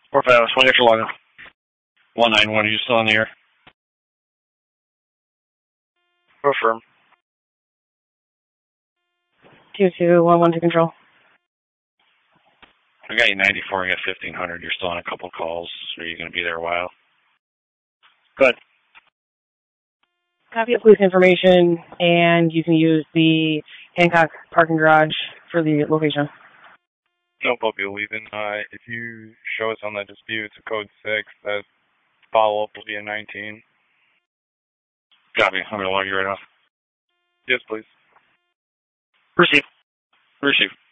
4-5, 20 extra long. 191, are you still in the air? Affirm. 2211 to control. I got you 94, I got 1500. You're still on a couple calls. Are you going to be there a while? Good. Copy of police information, and you can use the Hancock parking garage for the location. Nope, I'll be leaving. If you show us on that dispute, it's a code 6. That follow-up will be a 19. Copy. I'm going to log you right off. Yes, please. Receive. Receive.